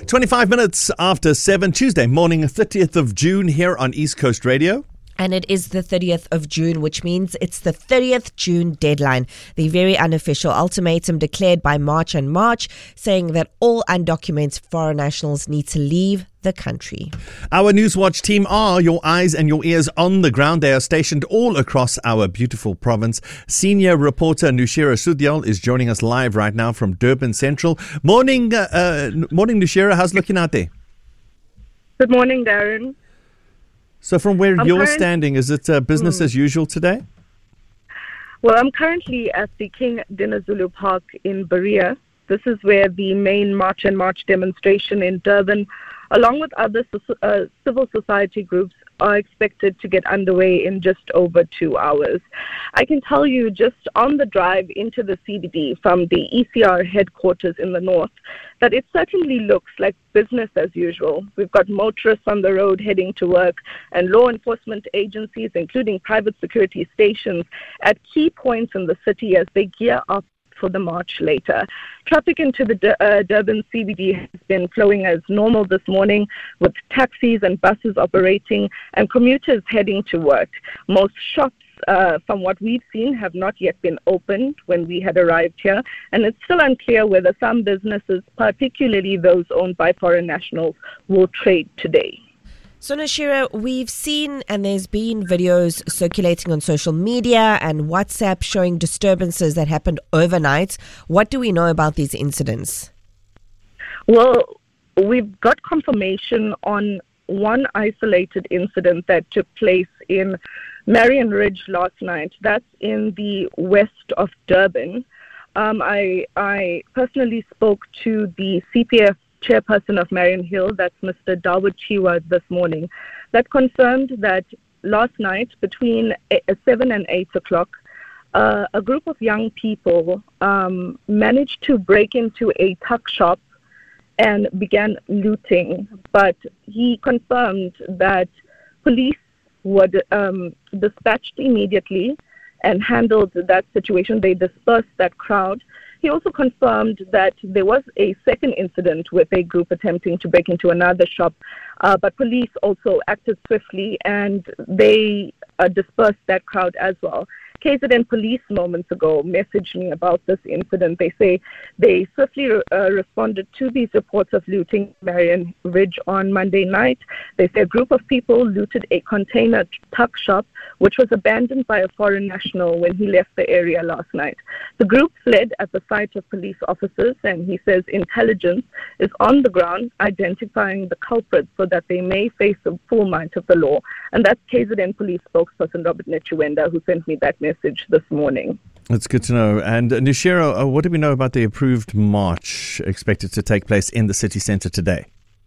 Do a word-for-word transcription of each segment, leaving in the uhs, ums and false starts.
twenty-five minutes after seven, Tuesday morning, thirtieth of June here on East Coast Radio. And it is the thirtieth of June, which means it's the thirtieth June deadline, the very unofficial ultimatum declared by March and March, saying that all undocumented foreign nationals need to leave the country. Our Newswatch team are your eyes and your ears on the ground. They are stationed all across our beautiful province. Senior reporter Nushira Sudyal is joining us live right now from Durban Central. Morning, uh, uh, morning Nushira. How's it looking out there? Good morning, Darren. So from where I'm you're current- standing, is it uh, business mm. as usual today? Well, I'm currently at the King Dinizulu Park in Berea. This is where the main March and March demonstration in Durban, along with other uh, civil society groups, are expected to get underway in just over two hours. I can tell you just on the drive into the C B D from the E C R headquarters in the north that it certainly looks like business as usual. We've got motorists on the road heading to work and law enforcement agencies, including private security stations, at key points in the city as they gear up for the march later. Traffic into the uh, Durban C B D has been flowing as normal this morning, with taxis and buses operating and commuters heading to work. Most shops, uh, from what we've seen, have not yet been opened when we had arrived here, and it's still unclear whether some businesses, particularly those owned by foreign nationals, will trade today. So, Nushira, we've seen and there's been videos circulating on social media and WhatsApp showing disturbances that happened overnight. What do we know about these incidents? Well, we've got confirmation on one isolated incident that took place in Marion Ridge last night. That's in the west of Durban. Um, I, I personally spoke to the C P F chairperson of Marion Hill, that's Mister Dawood Chiwa, this morning, that confirmed that last night between seven and eight o'clock, uh, a group of young people um, managed to break into a tuck shop and began looting. But he confirmed that police were um, dispatched immediately and handled that situation. They dispersed that crowd. He also confirmed that there was a second incident with a group attempting to break into another shop, uh, but police also acted swiftly and they uh, dispersed that crowd as well. K Z N police moments ago messaged me about this incident. They say they swiftly uh, responded to these reports of looting Marion Ridge on Monday night. They say a group of people looted a container tuck shop, which was abandoned by a foreign national when he left the area last night. The group fled at the sight of police officers, and he says intelligence is on the ground identifying the culprits so that they may face the full might of the law. And that's K Z N police spokesperson Robert Nechuenda, who sent me that message. message this morning. That's good to know. And uh, Nushira, uh, what do we know about the approved march expected to take place in the city centre today?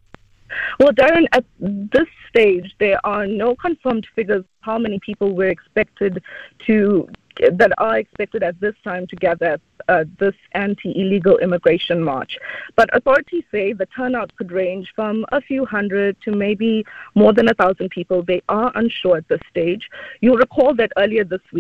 Well, Darren, at this stage, there are no confirmed figures how many people were expected to, that are expected at this time to gather uh, this anti-illegal immigration march. But authorities say the turnout could range from a few hundred to maybe more than a thousand people. They are unsure at this stage. You'll recall that earlier this week,